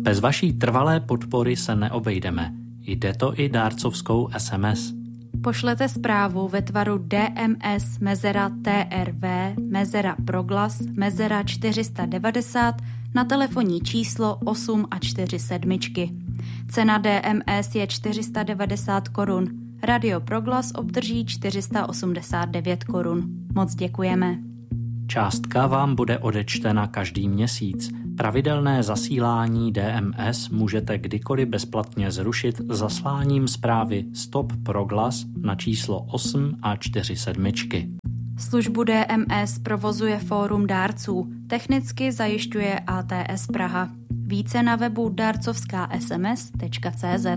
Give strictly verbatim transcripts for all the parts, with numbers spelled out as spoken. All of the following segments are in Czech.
Bez vaší trvalé podpory se neobejdeme. Jde to i dárcovskou es em es. Pošlete zprávu ve tvaru D M S mezera T R V mezera proglas mezera čtyři set devadesát na telefonní číslo osm a čtyři sedmičky. Cena D M S je čtyři sta devadesát korun. Radio Proglas obdrží čtyři sta osmdesát devět korun. Moc děkujeme. Částka vám bude odečtena každý měsíc. Pravidelné zasílání D M S můžete kdykoliv bezplatně zrušit zasláním zprávy Stop Proglas na číslo osm a čtyři sedmičky. Službu D M S provozuje Fórum dárců. Technicky zajišťuje A T S Praha. Více na webu darcovská es em es tečka cé zet.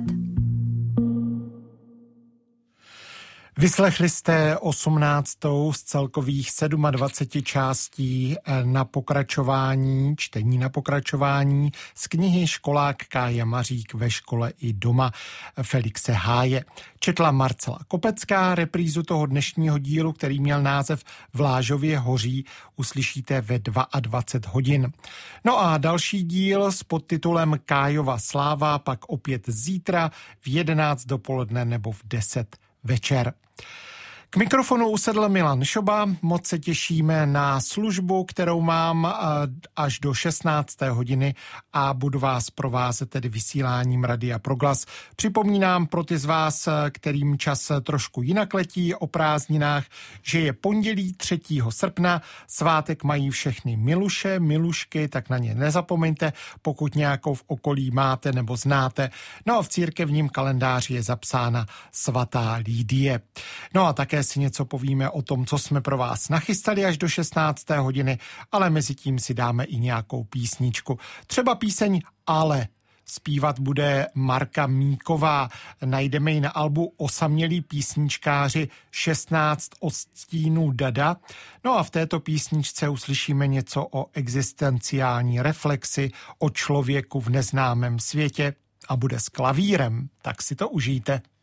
Vyslechli jste osmnáctou z celkových dvaceti sedmi částí na pokračování, čtení na pokračování z knihy Školák Kája Mařík ve škole i doma Felixe Háje. Četla Marcela Kopecká. Reprízu toho dnešního dílu, který měl název Vlážově hoří, uslyšíte ve dvacet dva hodin. No a další díl s podtitulem Kájova sláva pak opět zítra v jedenáct dopoledne nebo v deset večer. K mikrofonu usedl Milan Šoba, moc se těšíme na službu, kterou mám až do šestnácté hodiny a budu vás provázet tedy vysíláním Radia Proglas. Připomínám pro ty z vás, kterým čas trošku jinak letí o prázdninách, že je pondělí třetího srpna, svátek mají všechny Miluše, Milušky, tak na ně nezapomeňte, pokud nějakou v okolí máte nebo znáte. No a v církevním kalendáři je zapsána svatá Lídie. No a také si něco povíme o tom, co jsme pro vás nachystali až do šestnácté hodiny, ale mezi tím si dáme i nějakou písničku. Třeba píseň Ale. Zpívat bude Marka Míková. Najdeme ji na albu Osamělí písničkáři šestnáct odstínů Dada. No a v této písničce uslyšíme něco o existenciální reflexi, o člověku v neznámém světě a bude s klavírem. Tak si to užijte.